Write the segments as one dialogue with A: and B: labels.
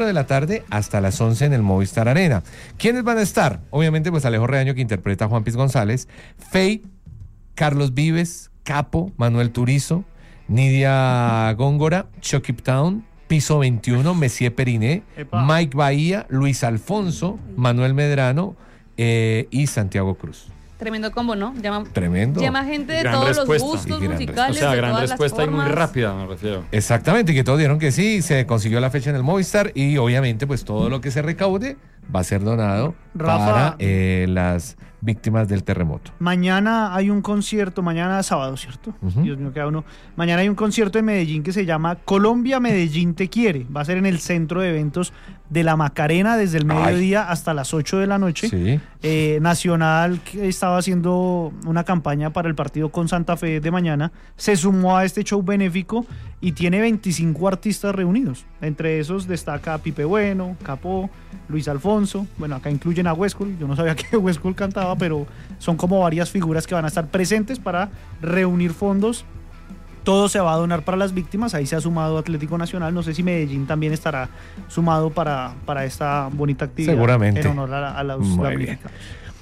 A: de la tarde hasta las 11 en el Movistar Arena. ¿Quiénes van a estar? Obviamente, pues Alejo Reaño, que interpreta a Juan Piz González, Fey, Carlos Vives, Capo, Manuel Turizo, Nidia Góngora, Chucky Town, Piso 21, Messier Periné, Mike Bahía, Luis Alfonso, Manuel Medrano y Santiago Cruz.
B: Tremendo combo, ¿no?
A: Tremendo.
B: Llama gente de
C: Gran
B: todos
C: respuesta.
B: los gustos musicales.
C: O sea,
B: de
C: gran
B: todas
C: respuesta
B: las
C: y muy
B: formas.
C: rápida, me refiero.
A: Exactamente, que todos dijeron que sí, se consiguió la fecha en el Movistar y obviamente pues todo lo que se recaude va a ser donado
D: Rafa,
A: para las víctimas del terremoto.
D: Mañana hay un concierto, mañana sábado, ¿cierto? Dios mío, queda uno. Mañana hay un concierto en Medellín que se llama Colombia Medellín Te Quiere. Va a ser en el centro de eventos de La Macarena desde el mediodía hasta las 8 de la noche.
A: Sí.
D: Nacional, que estaba haciendo una campaña para el partido con Santa Fe de mañana, se sumó a este show benéfico y tiene 25 artistas reunidos. Entre esos destaca Pipe Bueno, Capó, Luis Alfonso. Bueno, acá incluyen a Huescol. Yo no sabía que Huescol cantaba, pero son como varias figuras que van a estar presentes para reunir fondos. Todo se va a donar para las víctimas. Ahí se ha sumado Atlético Nacional. No sé si Medellín también estará sumado para esta bonita actividad.
A: Seguramente.
D: En honor a los
A: Muy
D: damnificados.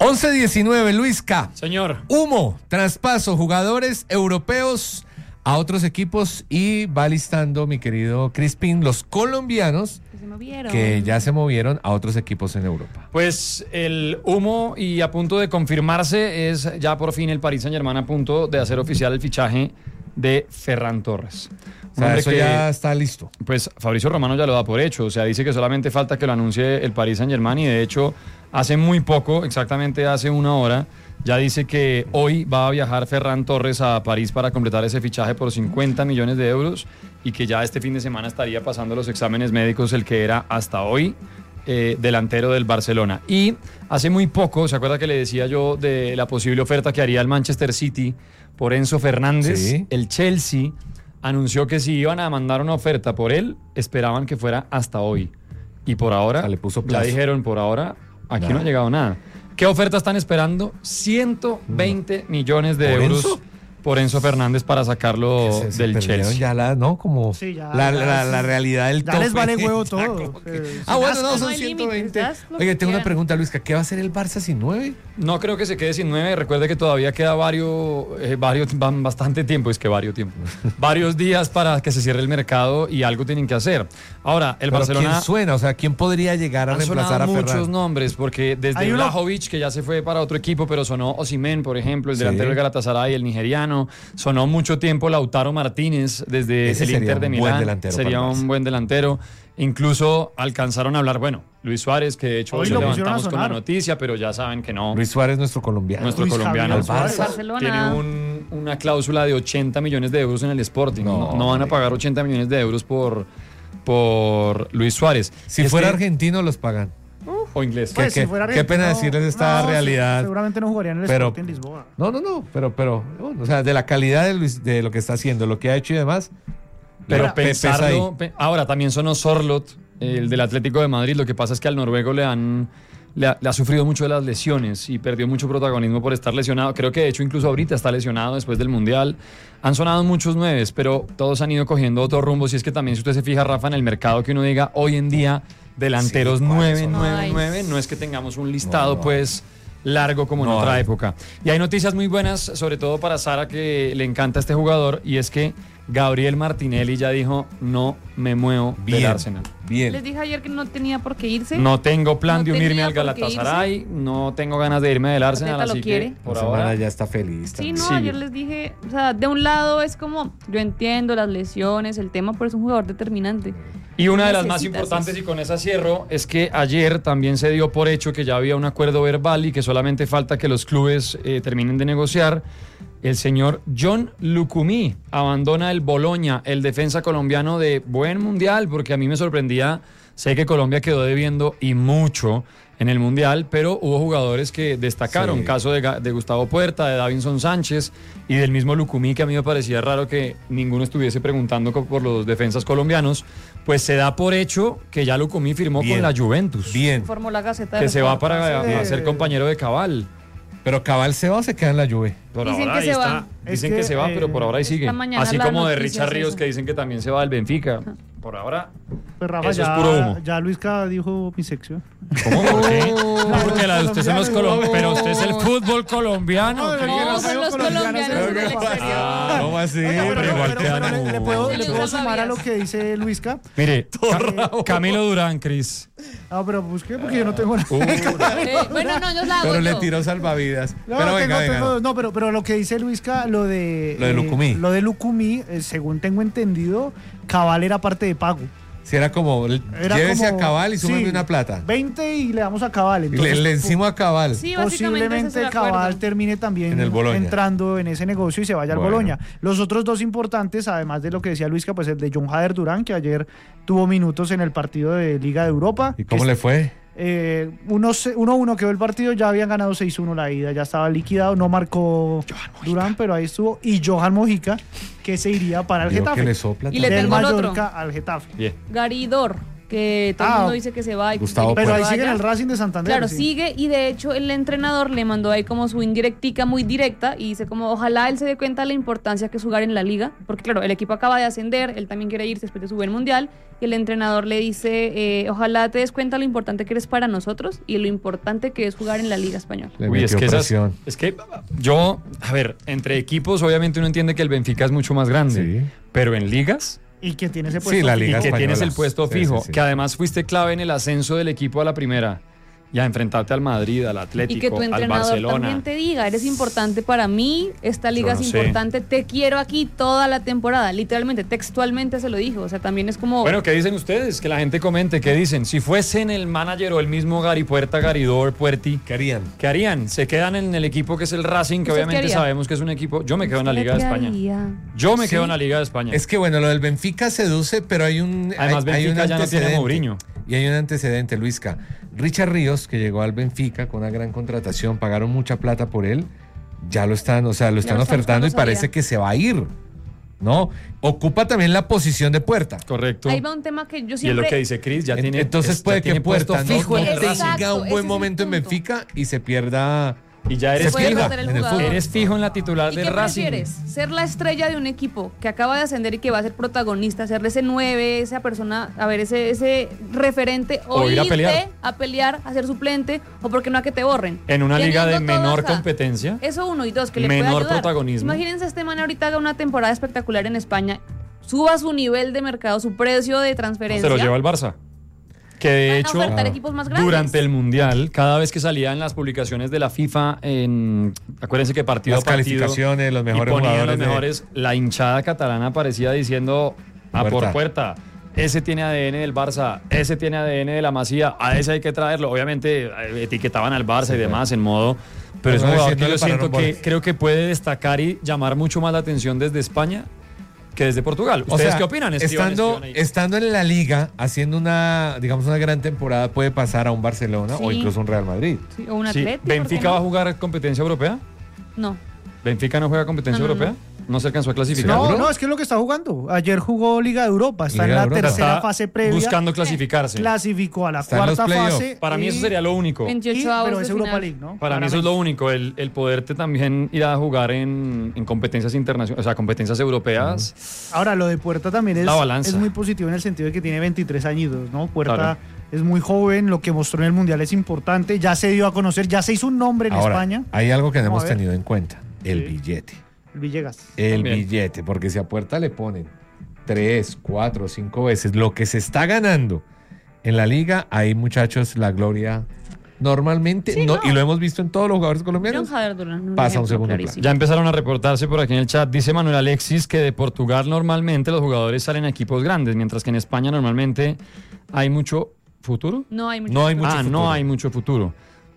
A: 11-19, Luis K.
C: Señor.
A: Humo, traspaso, jugadores europeos a otros equipos y va listando, mi querido Crispin, los colombianos
B: Que se movieron.
A: que ya se movieron a otros equipos en Europa.
C: Pues el humo y a punto de confirmarse es ya por fin el Paris Saint-Germain a punto de hacer oficial el fichaje de Ferran Torres.
A: O sea, eso ya está listo.
C: Pues Fabricio Romano ya lo da por hecho, o sea, dice que solamente falta que lo anuncie el Paris Saint-Germain y de hecho hace muy poco, exactamente hace una hora, ya dice que hoy va a viajar Ferran Torres a París para completar ese fichaje por 50 millones de euros y que ya este fin de semana estaría pasando los exámenes médicos el que era hasta hoy delantero del Barcelona. Y hace muy poco, ¿se acuerda que le decía yo de la posible oferta que haría el Manchester City por Enzo Fernández?
A: Sí.
C: El Chelsea anunció que si iban a mandar una oferta por él, esperaban que fuera hasta hoy. Y por ahora,
A: Le puso
C: ya
A: plazo.
C: dijeron, por ahora, aquí no ha llegado nada. ¿Qué oferta están esperando? 120 millones de
A: ¿Por
C: euros
A: Enzo?
C: por Enzo Fernández para sacarlo
A: Se
C: del
A: perdieron
C: Chelsea.
A: ya
D: ya,
A: la realidad del
D: ya les
A: tope.
D: vale huevo
A: Ya,
D: todo.
A: como que- bueno, no,
B: No
A: son
B: hay límites,
A: 120.
B: haz lo
A: Oye,
B: que
A: tengo una
B: quieran.
A: pregunta, Luis, ¿qué va a hacer el Barça sin 9?
C: No creo que se quede sin 9. Recuerde que todavía queda van bastante tiempo, varios días para que se cierre el mercado y algo tienen que hacer. Ahora, el
A: Pero
C: Barcelona
A: ¿quién suena? O sea, ¿quién podría llegar a
C: han
A: reemplazar a
C: sonado muchos
A: Ferran?
C: nombres, porque desde
D: Hay uno-
C: Vlahovic, que ya se fue para otro equipo, pero sonó Osimhen, por ejemplo, el
A: Sí.
C: delantero del Galatasaray, el nigeriano. Sonó mucho tiempo Lautaro Martínez desde
A: Ese
C: el
A: sería
C: Inter de
A: un buen
C: Milán.
A: delantero
C: Sería
A: para el Barça.
C: un buen delantero. Incluso alcanzaron a hablar, Luis Suárez, que de hecho
D: Hoy
C: hoy
D: lo
C: lo
D: pusieron a
C: levantamos con la
D: sonar.
C: noticia, pero ya saben que no.
A: Luis Suárez, nuestro colombiano.
C: Nuestro
D: Luis
C: colombiano
D: Javier Suárez.
B: Barcelona.
C: tiene una cláusula de 80 millones de euros en el Sporting.
A: No,
C: No van a pagar 80 millones de euros por Luis Suárez.
A: Si
C: Es
A: fuera
C: que-
A: argentino, los pagan.
C: o inglés.
D: Pues,
A: qué
D: si fuera
A: qué pena
D: argentino,
A: decirles esta
D: no,
A: realidad.
D: Seguramente no jugaría en el
A: Pero-
D: Sporting Lisboa.
A: No, pero, bueno, o sea, de la calidad de lo que está haciendo, lo que ha hecho y demás.
C: Pero
A: pesa ahí.
C: pensarlo. Ahora también sonó Sorloth, el del Atlético de Madrid. Lo que pasa es que al noruego le ha sufrido mucho de las lesiones y perdió mucho protagonismo por estar lesionado. Creo que de hecho incluso ahorita está lesionado después del Mundial. Han sonado muchos nueves, pero todos han ido cogiendo otro rumbo. Si es que también, si usted se fija, Rafa, en el mercado que uno diga hoy en día, delanteros
A: Sí, ¿cuáles
C: 9,
A: son?
C: 9,
B: Ay.
C: 9, no es que tengamos un listado,
A: No.
C: pues largo como en
A: No
C: otra
A: hay.
C: época. Y hay noticias muy buenas, sobre todo para Sara, que le encanta este jugador, y es que Gabriel Martinelli ya dijo, no me muevo del
A: Bien,
C: Arsenal.
B: Les
A: bien.
B: dije ayer que no tenía por qué irse.
C: No tengo plan
B: No
C: de unirme
B: tenía
C: al
B: por qué
C: Galatasaray, no tengo ganas de irme del Arsenal,
B: Arteta lo
C: así
B: quiere.
C: que por
A: La semana
C: ahora...
A: ya está feliz.
B: Sí,
A: también.
B: no,
C: Sigue.
B: ayer les dije, o sea, de un lado es como, yo entiendo las lesiones, el tema, pero es un jugador determinante.
C: Y una de las más
B: Necesitas
C: importantes,
B: eso.
C: y con esa cierro, es que ayer también se dio por hecho que ya había un acuerdo verbal y que solamente falta que los clubes terminen de negociar. El señor John Lucumí abandona el Boloña, el defensa colombiano de buen mundial, porque a mí me sorprendía, sé que Colombia quedó debiendo y mucho en el mundial, pero hubo jugadores que destacaron,
A: Sí.
C: caso de Gustavo Puerta, de Davinson Sánchez y del mismo Lucumí, que a mí me parecía raro que ninguno estuviese preguntando por los defensas colombianos. Pues se da por hecho que ya Lucumí firmó
A: Bien.
C: con la Juventus,
A: Bien.
B: Formó la Gaceta de
C: que
B: los
C: se va
B: Deportes.
C: para ser compañero de Cabal.
A: Pero Cabal se va o se queda en la Juve.
C: Por
B: Dicen
C: ahora
B: que
C: ahí
B: se
C: está.
B: va.
C: Dicen
D: Es
C: que
D: que,
C: se va, pero por ahora ahí sigue.
B: esta mañana
C: Así
B: la
C: como de
B: noticia
C: Richard
B: es
C: Ríos,
B: esa.
C: que dicen que también se va del Benfica. Por ahora,
D: Pues Rafa,
C: eso es puro humo.
D: ya Luisca dijo mi sección.
C: ¿Cómo? ¿Por qué?
E: Porque la de usted son los colombianos, pero usted es el fútbol colombiano.
D: No,
E: ¿qué?
B: No, son los colombianos del exterior.
A: ¿Cómo así?
D: Oiga,
E: pero igual quedan
D: le puedo
B: Ellos
D: sumar a lo
B: sabías.
D: que dice Luisca.
E: Mire, Camilo Durán, Cris.
D: Ah, pero busqué porque yo no tengo nada.
B: Bueno, no, yo la hago
A: Pero le
B: yo.
A: tiró salvavidas.
D: No,
A: Pero venga,
D: tengo
A: venga.
D: dos. No, pero lo que dice Luisca, lo de
A: Lucumí.
D: Lo de Lucumí, según tengo entendido, Cabal era parte de pago.
A: Si era como,
D: Era
A: llévese
D: como-
A: a Cabal y súmeme
D: sí,
A: una plata.
D: 20 y le damos a Cabal.
A: Y
D: Entonces,
A: le encimo a Cabal.
B: Sí, básicamente ese es
D: posiblemente
B: el
D: Cabal
B: acuerdo.
D: termine también
A: En el Bologna.
D: entrando en ese negocio y se vaya al
A: Bueno.
D: Bologna. Los otros dos importantes, además de lo que decía Luisca, pues el de John Hader Durán, que ayer tuvo minutos en el partido de Liga de Europa.
A: ¿Y cómo le fue?
D: 1-1 quedó el partido, ya habían ganado 6-1 la ida, ya estaba liquidado, no marcó Durán, pero ahí estuvo. Y Johan Mojica, que se iría para el
A: Digo
D: Getafe.
A: que le sopla.
B: Y le
D: Del
B: tengo el otro.
D: Mallorca al Getafe.
C: Bien.
B: Garidor, que todo el
D: Ah,
B: mundo dice que se va y que
A: Gustavo
B: quiere que
D: Pero ahí
B: se
D: sigue en
B: vaya.
D: el Racing de Santander.
B: Claro,
D: sí.
B: sigue y de hecho el entrenador le mandó ahí como su indirectica muy directa y dice como ojalá él se dé cuenta de la importancia que es jugar en la liga, porque claro, el equipo acaba de ascender, él también quiere irse después de su buen mundial y el entrenador le dice ojalá te des cuenta lo importante que eres para nosotros y lo importante que es jugar en la liga española.
A: Le
C: Uy, es
A: metió
C: que
A: presión.
C: es que yo, a ver, entre equipos obviamente uno entiende que el Benfica es mucho más grande,
A: Sí.
C: pero en ligas
D: Y que tiene ese
A: Sí,
D: puesto.
A: la
C: y
A: Liga
C: que
A: Española.
C: tienes el puesto
A: Sí,
C: fijo,
A: sí, sí.
C: que además fuiste clave en el ascenso del equipo a la primera y a enfrentarte al Madrid, al Atlético,
B: Y que tu
C: al
B: entrenador
C: Barcelona.
B: también te diga, eres importante para mí, esta liga
C: Yo no
B: es
C: sé.
B: importante, te quiero aquí toda la temporada. Literalmente, textualmente se lo dijo. O sea, también es como...
C: Bueno, ¿qué dicen ustedes? Que la gente comente, ¿qué dicen? Si fuesen el manager o el mismo Gary Puerta, Garidor, Puerti,
A: ¿Qué harían?
C: ¿qué harían? ¿Se quedan en el equipo que es el Racing, que
B: ¿Usted qué
C: obviamente
B: haría?
C: sabemos que es un equipo? Yo me quedo en la
B: ¿Usted
C: Liga de
B: qué
C: España.
B: haría?
C: Yo me
A: Sí.
C: quedo en la Liga de España.
A: Es que bueno, lo del Benfica seduce, pero hay un
C: Además,
A: hay un
C: Benfica ya no tiene a
A: antecedente.
C: Mourinho.
A: Y hay un antecedente, Luisca. Richard Ríos, que llegó al Benfica con una gran contratación, pagaron mucha plata por él, ya lo están, o sea, lo están
B: lo están
A: ofertando y
B: buscando
A: parece
B: salida.
A: que se va a ir, ¿no? Ocupa también la posición de Puerta.
C: Correcto.
B: Ahí va un tema que yo
C: Y es
B: siempre...
C: lo que dice Chris, ya tiene.
A: Entonces
C: ya
A: puede
C: tiene
A: que Puerta
C: puesto fijo en el
B: Exacto,
C: Racing.
A: tenga un
B: ese
A: buen
B: es el
A: momento en
B: punto.
A: Benfica y se pierda.
C: Y ya
A: Se
C: eres
B: puede
C: fijo.
B: perder el
A: en el
B: jugador.
A: fútbol.
C: Eres fijo en la titular
B: ¿Y
C: del
B: qué
C: Racing.
B: prefieres? ¿Ser la estrella de un equipo que acaba de ascender y que va a ser protagonista? ¿Serle ese 9, esa persona, a ver, ese referente? ¿O,
C: O ir a
B: irte
C: pelear.
B: a ser suplente? ¿O porque no a que te borren?
C: En una liga de
B: Teniendo todo
C: menor
B: acá.
C: competencia.
B: Eso uno y dos, que le puede
C: Menor
B: ayudar.
C: protagonismo.
B: Imagínense este man ahorita haga una temporada espectacular en España, suba su nivel de mercado, su precio de transferencia.
C: Se lo lleva el Barça. Que de
B: Van a
C: hecho,
B: ofertar equipos más grandes.
C: durante el Mundial, cada vez que salía en las publicaciones de la FIFA, acuérdense que partido
A: Las
C: a partido,
A: calificaciones, los mejores
C: y ponían
A: jugadores
C: los
A: de-
C: mejores, la hinchada catalana aparecía diciendo a por
A: Puerta.
C: puerta. Ese tiene ADN del Barça, ese tiene ADN de la Masía, a ese hay que traerlo. Obviamente etiquetaban al Barça
A: Sí,
C: y demás en modo. Pero
A: Pero
C: es un
A: no
C: jugador que yo
A: diciéndole
C: siento
A: para
C: que
A: rumbo.
C: creo que puede destacar y llamar mucho más la atención desde España que desde Portugal.
A: O
C: ¿Ustedes
A: sea,
C: qué opinan?
A: Estando
C: Escriban ahí.
A: en la liga, haciendo una gran temporada, puede pasar a un Barcelona o
B: Sí.
A: incluso un Real Madrid.
B: Sí, o un
C: Sí,
B: Atlético. ¿por qué
C: ¿Benfica
B: no?
C: va a jugar competencia europea?
B: No.
C: ¿Benfica no juega competencia
B: No, no,
C: europea? ¿No se alcanzó a clasificar?
A: ¿Seguro?
D: No, es que es lo que está jugando. Ayer jugó Liga de Europa, está
A: Liga
D: en
A: de
D: la
A: Europa.
D: tercera
C: Está
D: fase previa.
C: buscando clasificarse.
D: Clasificó a la
A: Está en los
D: cuarta
A: playoffs.
D: fase.
C: Para mí
D: y-
C: eso sería lo único.
B: 28
D: pero
B: de
D: es Europa
B: final.
D: League, ¿no?
C: Para mí eso es lo único, el poderte también ir a jugar en competencias internacionales, o sea, competencias europeas.
D: Ahora, lo de Puerta también
C: La balanza.
D: es muy positivo en el sentido de que tiene 23 añitos, ¿no? Puerta
C: Claro.
D: es muy joven, lo que mostró en el Mundial es importante, ya se dio a conocer, ya se hizo un nombre en
A: Ahora,
D: España.
A: hay algo que no
D: Vamos
A: hemos
D: a ver.
A: tenido en cuenta, el
D: Sí.
A: billete.
D: Villegas.
A: El
C: También.
A: billete, porque si a Puerta le ponen 3, 4, 5 veces lo que se está ganando en la liga, ahí muchachos, la gloria normalmente,
B: Sí,
A: no,
B: no.
A: y lo hemos visto en todos los jugadores colombianos.
B: John Hader Durán,
A: pasa a un
B: ejemplo
A: segundo
B: clarísimo.
C: Ya empezaron a reportarse por aquí en el chat. Dice Manuel Alexis que de Portugal normalmente los jugadores salen a equipos grandes, mientras que en España normalmente hay mucho futuro.
B: No hay mucho.
A: No hay mucho
C: Ah,
A: futuro.
C: no hay mucho futuro.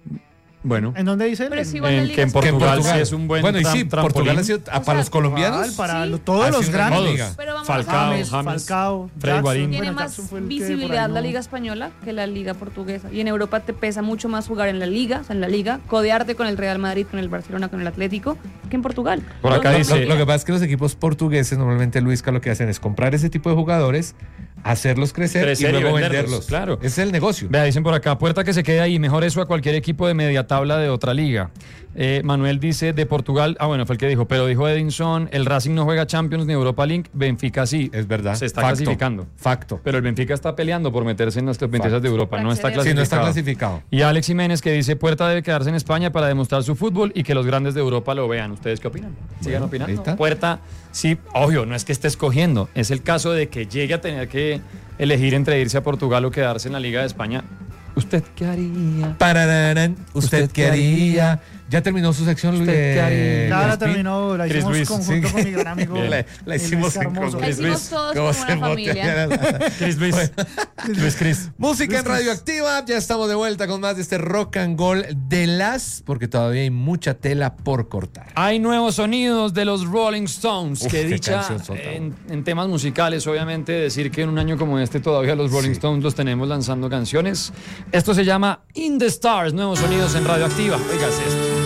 C: Bueno,
D: ¿En dónde dice él?
B: Pero es igual la
C: en,
B: liga
C: que en
B: española.
C: Portugal sí es un buen
A: Bueno, y sí,
C: trampolín.
A: Portugal ha sido,
B: sea,
A: para los colombianos,
D: Para
B: Sí.
D: todos
A: ha
D: los
A: sido una
D: grandes.
A: liga.
B: Pero vamos
C: Falcao,
B: a ver.
D: James,
C: James,
D: Falcao,
C: Freddy
D: Jackson,
C: Guarín.
B: Tiene
D: bueno,
B: más
D: Jackson fue el que por ahí
B: visibilidad la
D: no-
B: liga española que la liga portuguesa. Y en Europa te pesa mucho más jugar en la liga, o sea, en la liga, codearte con el Real Madrid, con el Barcelona, con el Atlético, que en Portugal.
C: Por acá
B: No,
C: dice-
A: Lo que pasa es que los equipos portugueses, normalmente Luisca, lo que hacen es comprar ese tipo de jugadores, hacerlos crecer y
C: Crecer y
A: luego
C: venderlos,
A: venderlos.
C: claro.
A: Ese es el negocio.
C: Vea, dicen por acá, Puerta que se quede ahí, mejor eso a cualquier equipo de media tabla de otra liga. Manuel dice de Portugal, bueno, fue el que dijo, pero dijo Edinson, el Racing no juega Champions ni Europa League, Benfica sí.
A: Es verdad.
C: Se está
A: Facto.
C: clasificando.
A: Facto.
C: Pero el Benfica está peleando por meterse en las top 26 de Europa, no está
B: Sí,
C: clasificado.
A: Sí, no está clasificado.
C: Y Alex Jiménez que dice, Puerta debe quedarse en España para demostrar su fútbol y que los grandes de Europa lo vean. ¿Ustedes qué opinan? Sigan
A: Bueno,
C: opinando.
A: ahí está.
C: Puerta, sí, obvio, no es que esté escogiendo, es el caso de que llegue a tener que elegir entre irse a Portugal o quedarse en la Liga de España. ¿Usted qué haría?
A: Pararán, ¿usted qué haría? ¿Ya terminó su sección, Luis?
C: ¿Usted qué haría?
D: Ya la
A: Luis Pi?
D: terminó, la
C: Chris
D: hicimos
C: Luis,
D: conjunto
A: sí.
D: con mi gran amigo.
A: La hicimos en
D: Hermoso.
B: La hicimos todos
A: ¿Cómo
B: como
A: se
B: una familia.
C: Chris Luis. Luis Cris.
A: Música en Radioactiva, ya estamos de vuelta con más de este rock and roll de porque todavía hay mucha tela por cortar.
C: Hay nuevos sonidos de los Rolling Stones,
A: Uf,
C: que
A: qué
C: dicha
A: canción sota.
C: en temas musicales, obviamente, decir que en un año como este todavía los Rolling
A: Sí.
C: Stones los tenemos lanzando canciones. Esto se llama In the Stars, nuevos sonidos en Radioactiva. Oigas esto.